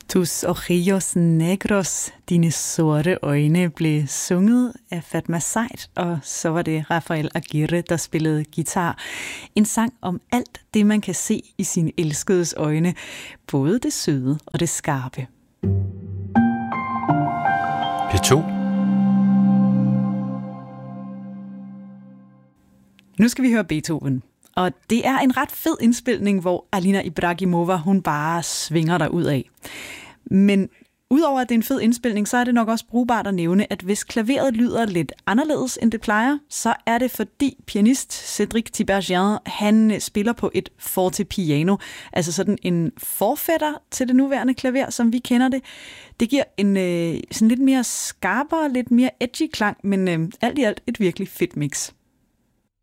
Tus ojillos negros, dine sorte øjne, blev sunget af Fatma Said, og så var det Rafael Aguirre, der spillede guitar. En sang om alt det, man kan se i sin elskedes øjne, både det søde og det skarpe. P2. Nu skal vi høre Beethoven. Og det er en ret fed indspilning, hvor Alina Ibragimova, hun bare svinger derud af. Men udover at det er en fed indspilning, så er det nok også brugbart at nævne, at hvis klaveret lyder lidt anderledes, end det plejer, så er det fordi pianist Cédric Tiberghien, han spiller på et fortepiano, altså sådan en forfætter til det nuværende klaver, som vi kender det. Det giver en sådan lidt mere skarpere, lidt mere edgy klang, men alt i alt et virkelig fedt mix.